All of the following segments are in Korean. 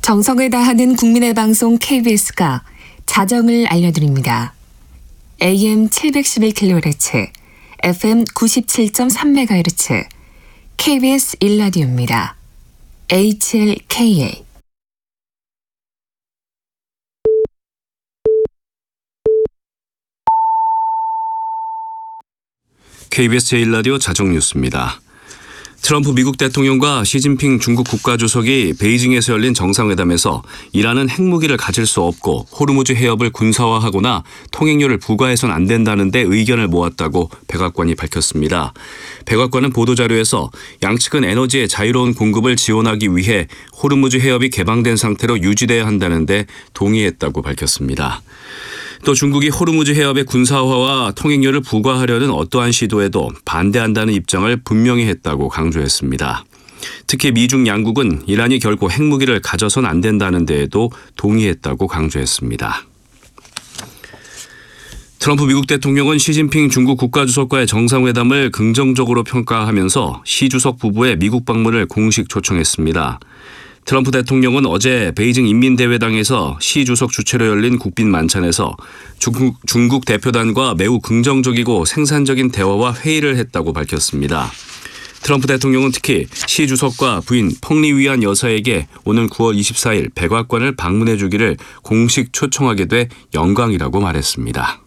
정성을 다하는 국민의 방송 KBS가 자정을 알려드립니다. AM 711kHz, FM 97.3MHz, KBS 1라디오입니다. HLKA. KBS 제1라디오 자정뉴스입니다. 트럼프 미국 대통령과 시진핑 중국 국가주석이 베이징에서 열린 정상회담에서 이란은 핵무기를 가질 수 없고 호르무즈 해협을 군사화하거나 통행료를 부과해서는 안 된다는 데 의견을 모았다고 백악관이 밝혔습니다. 백악관은 보도자료에서 양측은 에너지의 자유로운 공급을 지원하기 위해 호르무즈 해협이 개방된 상태로 유지돼야 한다는 데 동의했다고 밝혔습니다. 또 중국이 호르무즈 해협의 군사화와 통행료를 부과하려는 어떠한 시도에도 반대한다는 입장을 분명히 했다고 강조했습니다. 특히 미중 양국은 이란이 결코 핵무기를 가져선 안 된다는 데에도 동의했다고 강조했습니다. 트럼프 미국 대통령은 시진핑 중국 국가주석과의 정상회담을 긍정적으로 평가하면서 시 주석 부부의 미국 방문을 공식 초청했습니다. 트럼프 대통령은 어제 베이징 인민대회당에서 시 주석 주최로 열린 국빈 만찬에서 중국 대표단과 매우 긍정적이고 생산적인 대화와 회의를 했다고 밝혔습니다. 트럼프 대통령은 특히 시 주석과 부인 펑리위안 여사에게 오는 9월 24일 백악관을 방문해 주기를 공식 초청하게 돼 영광이라고 말했습니다.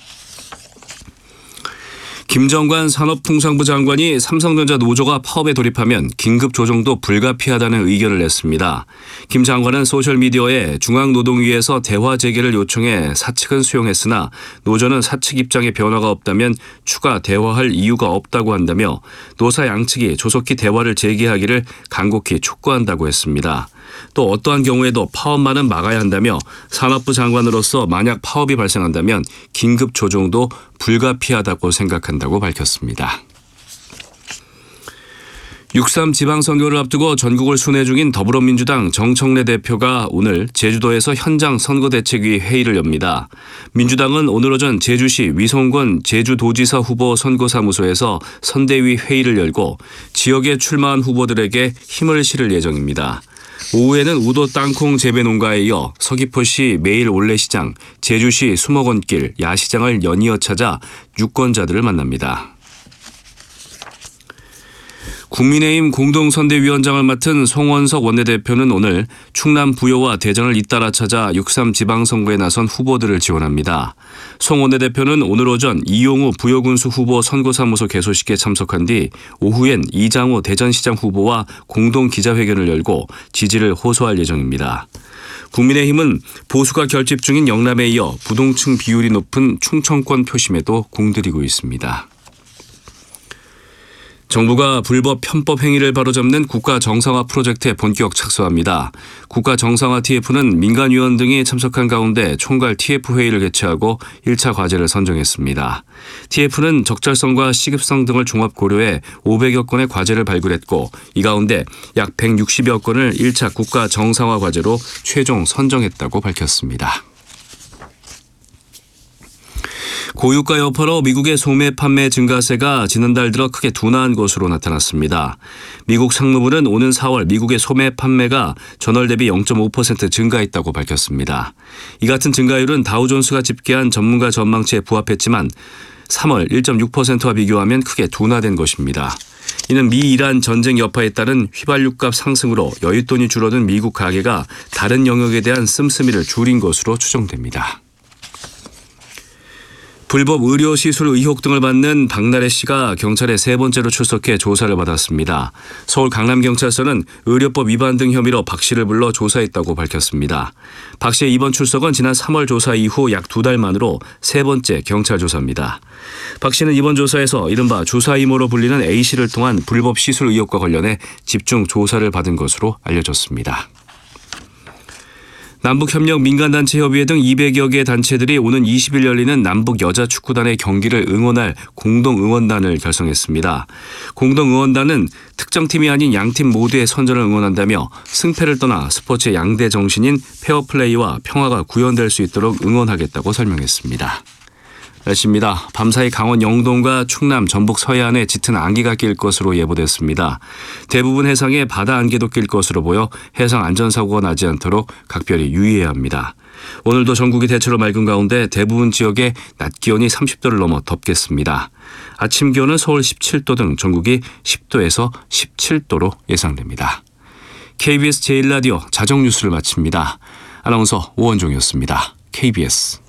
김정관 산업통상부 장관이 삼성전자 노조가 파업에 돌입하면 긴급 조정도 불가피하다는 의견을 냈습니다. 김 장관은 소셜미디어에 중앙노동위에서 대화 재개를 요청해 사측은 수용했으나 노조는 사측 입장에 변화가 없다면 추가 대화할 이유가 없다고 한다며 노사 양측이 조속히 대화를 재개하기를 간곡히 촉구한다고 했습니다. 또 어떠한 경우에도 파업만은 막아야 한다며 산업부 장관으로서 만약 파업이 발생한다면 긴급 조정도 불가피하다고 생각한다고 밝혔습니다. 6.3 지방선거를 앞두고 전국을 순회 중인 더불어민주당 정청래 대표가 오늘 제주도에서 현장 선거대책위 회의를 엽니다. 민주당은 오늘 오전 제주시 위성권 제주도지사 후보 선거사무소에서 선대위 회의를 열고 지역에 출마한 후보들에게 힘을 실을 예정입니다. 오후에는 우도 땅콩 재배 농가에 이어 서귀포시 매일 올레시장, 제주시 수목원길, 야시장을 연이어 찾아 유권자들을 만납니다. 국민의힘 공동선대위원장을 맡은 송원석 원내대표는 오늘 충남 부여와 대전을 잇따라 찾아 6.3 지방선거에 나선 후보들을 지원합니다. 송 원내대표는 오늘 오전 이용우 부여군수 후보 선거사무소 개소식에 참석한 뒤 오후엔 이장우 대전시장 후보와 공동 기자회견을 열고 지지를 호소할 예정입니다. 국민의힘은 보수가 결집 중인 영남에 이어 부동층 비율이 높은 충청권 표심에도 공들이고 있습니다. 정부가 불법 편법 행위를 바로잡는 국가정상화 프로젝트에 본격 착수합니다. 국가정상화 TF는 민간위원 등이 참석한 가운데 총괄 TF 회의를 개최하고 1차 과제를 선정했습니다. TF는 적절성과 시급성 등을 종합 고려해 500여 건의 과제를 발굴했고 이 가운데 약 160여 건을 1차 국가정상화 과제로 최종 선정했다고 밝혔습니다. 고유가 여파로 미국의 소매 판매 증가세가 지난달 들어 크게 둔화한 것으로 나타났습니다. 미국 상무부는 오는 4월 미국의 소매 판매가 전월 대비 0.5% 증가했다고 밝혔습니다. 이 같은 증가율은 다우존스가 집계한 전문가 전망치에 부합했지만 3월 1.6%와 비교하면 크게 둔화된 것입니다. 이는 미-이란 전쟁 여파에 따른 휘발유값 상승으로 여윳돈이 줄어든 미국 가계가 다른 영역에 대한 씀씀이를 줄인 것으로 추정됩니다. 불법 의료시술 의혹 등을 받는 박나래 씨가 경찰에 세 번째로 출석해 조사를 받았습니다. 서울 강남경찰서는 의료법 위반 등 혐의로 박 씨를 불러 조사했다고 밝혔습니다. 박 씨의 이번 출석은 지난 3월 조사 이후 약 2달 만으로 세 번째 경찰 조사입니다. 박 씨는 이번 조사에서 이른바 주사 이모로 불리는 A씨를 통한 불법 시술 의혹과 관련해 집중 조사를 받은 것으로 알려졌습니다. 남북협력 민간단체 협의회 등 200여 개 단체들이 오는 20일 열리는 남북 여자축구단의 경기를 응원할 공동응원단을 결성했습니다. 공동응원단은 특정팀이 아닌 양팀 모두의 선전을 응원한다며 승패를 떠나 스포츠의 양대 정신인 페어플레이와 평화가 구현될 수 있도록 응원하겠다고 설명했습니다. 날씨입니다. 밤사이 강원 영동과 충남, 전북 서해안에 짙은 안개가 낄 것으로 예보됐습니다. 대부분 해상에 바다 안개도 낄 것으로 보여 해상 안전사고가 나지 않도록 각별히 유의해야 합니다. 오늘도 전국이 대체로 맑은 가운데 대부분 지역에 낮 기온이 30도를 넘어 덥겠습니다. 아침 기온은 서울 17도 등 전국이 10도에서 17도로 예상됩니다. KBS 제1라디오 자정뉴스를 마칩니다. 아나운서 오원종이었습니다. KBS